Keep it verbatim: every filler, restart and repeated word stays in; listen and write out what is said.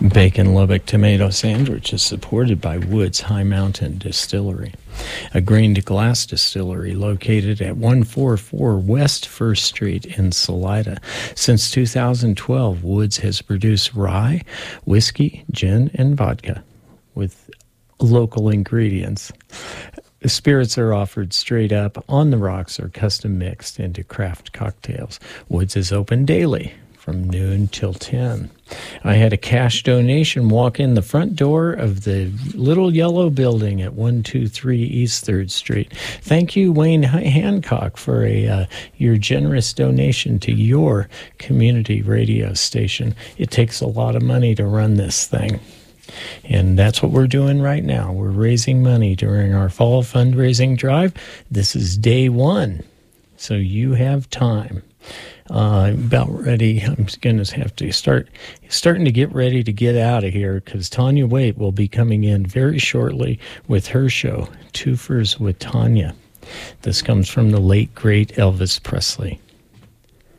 Bacon Lubbock Tomato Sandwich is supported by Woods High Mountain Distillery, a grain-to-glass distillery located at one forty-four West First Street in Salida. Since two thousand twelve, Woods has produced rye, whiskey, gin, and vodka with local ingredients. The spirits are offered straight up on the rocks or custom mixed into craft cocktails. Woods is open daily from noon till ten. I had a cash donation walk in the front door of the little yellow building at one two three East third Street. Thank you, Wayne Hancock, for a uh, your generous donation to your community radio station. It takes a lot of money to run this thing. And that's what we're doing right now. We're raising money during our fall fundraising drive. This is day one, so you have time. Uh, about ready. I'm going to have to start starting to get ready to get out of here because Tanya Waite will be coming in very shortly with her show, Twofers with Tanya. This comes from the late, great Elvis Presley.